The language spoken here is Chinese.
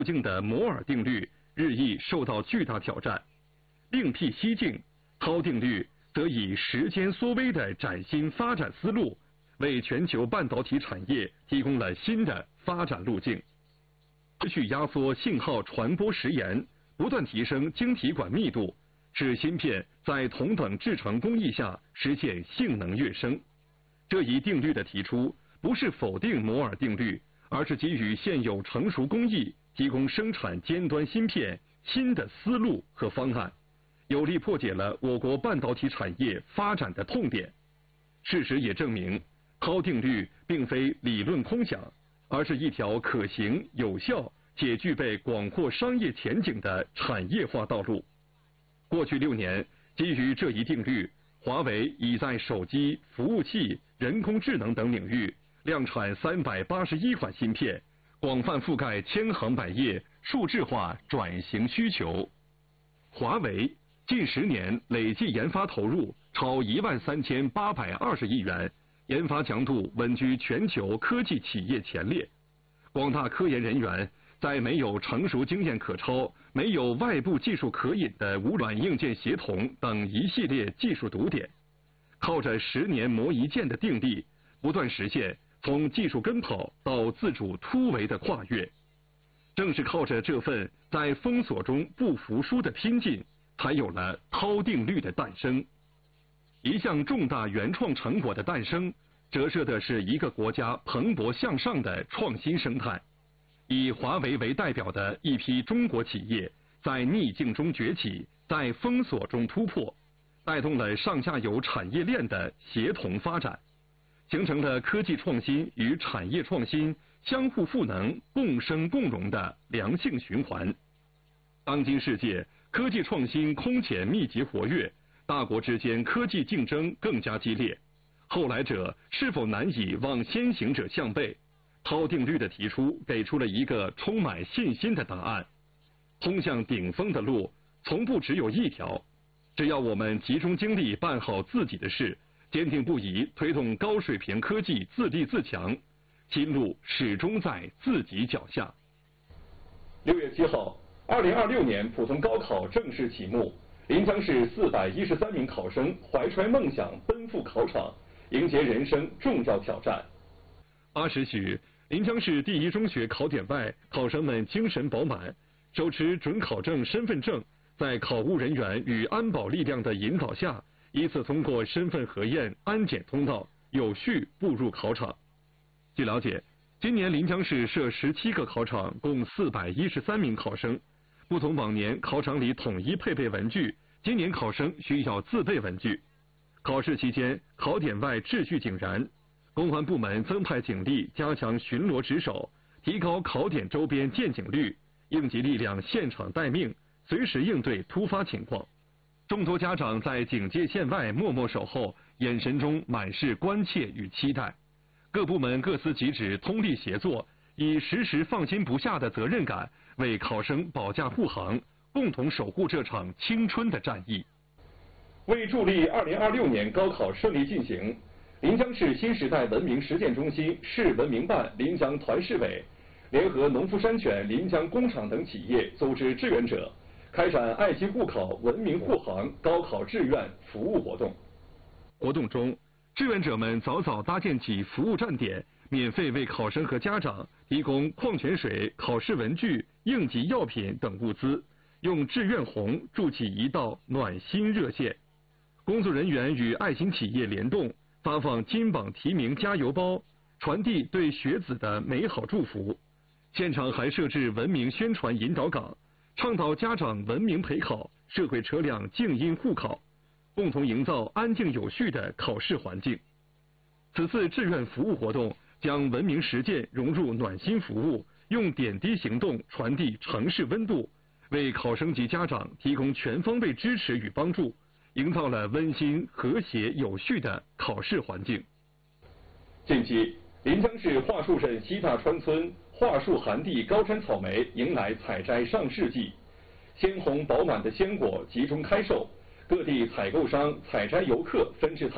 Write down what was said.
路径的摩尔定律日益受到巨大挑战。另辟蹊径，涛定律则以时间缩微的崭新发展思路，为全球半导体产业提供了新的发展路径。持续压缩信号传播时延，不断提升晶体管密度，使芯片在同等制程工艺下实现性能跃升。这一定律的提出，不是否定摩尔定律，而是给予现有成熟工艺提供生产尖端芯片新的思路和方案，有力破解了我国半导体产业发展的痛点。事实也证明，涛定律并非理论空想，而是一条可行、有效且具备广阔商业前景的产业化道路。过去6年，基于这一定律，华为已在手机、服务器、人工智能等领域量产381款芯片，广泛覆盖千行百业数字化转型需求。华为近10年累计研发投入超13820亿元，研发强度稳居全球科技企业前列。广大科研人员在没有成熟经验可抄、没有外部技术可引的无软硬件协同等一系列技术堵点，靠着10年磨一剑的定力，不断实现从技术跟跑到自主突围的跨越。正是靠着这份在封锁中不服输的拼劲，才有了涛定律的诞生。一项重大原创成果的诞生，折射的是一个国家蓬勃向上的创新生态。以华为为代表的一批中国企业，在逆境中崛起，在封锁中突破，带动了上下游产业链的协同发展，形成了科技创新与产业创新相互赋能、共生共荣的良性循环。当今世界，科技创新空前密集活跃，大国之间科技竞争更加激烈，后来者是否难以望先行者项背？涛定律的提出，给出了一个充满信心的答案。通向顶峰的路，从不只有一条。只要我们集中精力办好自己的事，坚定不移推动高水平科技自立自强，新路始终在自己脚下。6月7号，2026年普通高考正式启幕，临江市413名考生怀揣梦想奔赴考场，迎接人生重要挑战。8时许，临江市第一中学考点外，考生们精神饱满，手持准考证身份证，在考务人员与安保力量的引导下，依次通过身份核验、安检通道，有序步入考场。据了解，今年临江市设17个考场，共413名考生。不同往年考场里统一配备文具，今年考生需要自备文具。考试期间，考点外秩序井然。公安部门增派警力加强巡逻值守，提高考点周边见警率，应急力量现场待命，随时应对突发情况。众多家长在警戒线外默默守候，眼神中满是关切与期待。各部门各司其职，通力协作，以时时放心不下的责任感，为考生保驾护航，共同守护这场青春的战役。为助力2026年高考顺利进行，临江市新时代文明实践中心市文明办临江团市委联合农夫山泉临江工厂等企业组织志愿者，开展爱心护考、文明护航高考志愿服务活动。活动中，志愿者们早早搭建起服务站点，免费为考生和家长提供矿泉水、考试文具、应急药品等物资，用志愿红筑起一道暖心热线。工作人员与爱心企业联动，发放金榜题名加油包，传递对学子的美好祝福。现场还设置文明宣传引导岗，倡导家长文明陪考，社会车辆静音护考，共同营造安静有序的考试环境。此次志愿服务活动将文明实践融入暖心服务，用点滴行动传递城市温度，为考生及家长提供全方位支持与帮助，营造了温馨、和谐、有序的考试环境。近期，临江市桦树镇西大川村桦树寒地高山草莓迎来采摘上市季，鲜红饱满的鲜果集中开售，各地采购商、采摘游客纷至沓。